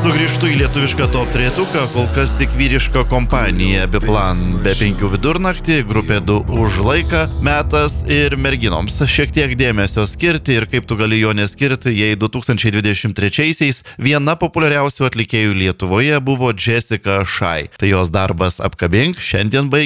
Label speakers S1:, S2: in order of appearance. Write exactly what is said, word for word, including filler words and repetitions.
S1: Sugrįžtu į lietuvišką top trejetuką, kol kas tik vyriška kompanija Biplan be penkių vidurnaktį, grupė du už laiką, metas ir merginoms šiek tiek dėmesio skirti ir kaip tu gali jo neskirti, jei du tūkstančiai dvidešimt trečiaisiais viena populiariausių atlikėjų Lietuvoje buvo Jessica Shy. Tai jos darbas Apkabink šiandien baigia